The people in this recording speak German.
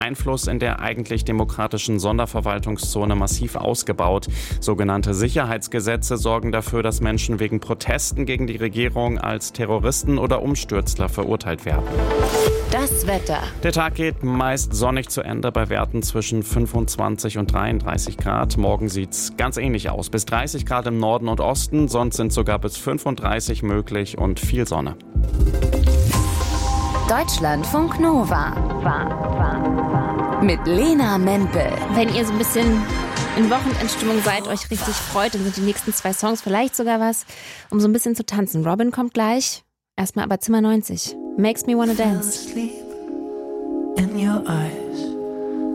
Einfluss in der eigentlich demokratischen Sonderverwaltungszone massiv ausgebaut. Sogenannte Sicherheitsgesetze sorgen dafür, dass Menschen wegen Protesten gegen die Regierung als Terroristen oder Umstürzler verurteilt werden. Das Wetter. Der Tag geht meist sonnig zu Ende bei Werten zwischen 25 und 33 Grad. Morgen sieht's ganz ähnlich aus. Bis 30 Grad im Norden und Osten, sonst sind sogar bis 35 möglich und viel Sonne. Deutschlandfunk Nova. Mit Lena Mempel. Wenn ihr so ein bisschen in Wochenendstimmung seid, euch richtig freut, dann sind die nächsten 2 Songs vielleicht sogar was, um so ein bisschen zu tanzen. Robin kommt gleich. Erstmal aber Zimmer 90. Makes me wanna dance. In your eyes.